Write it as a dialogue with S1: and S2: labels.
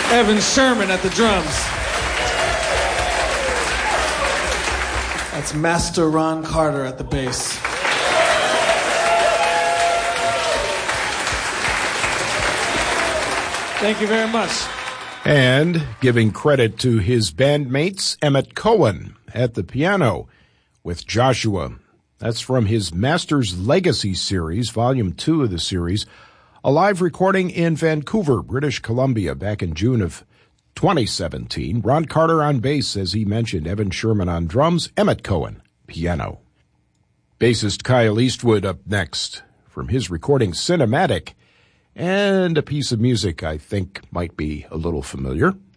S1: Evan Sherman at the drums. That's Master Ron Carter at the bass. Thank you very much.
S2: And giving credit to his bandmates, Emmett Cohen at the piano with Joshua. That's from his Master's Legacy series, Volume 2 of the series, a live recording in Vancouver, British Columbia, back in June of 2017. Ron Carter on bass, as he mentioned, Evan Sherman on drums, Emmett Cohen, piano. Bassist Kyle Eastwood up next from his recording Cinematic, and a piece of music I think might be a little familiar.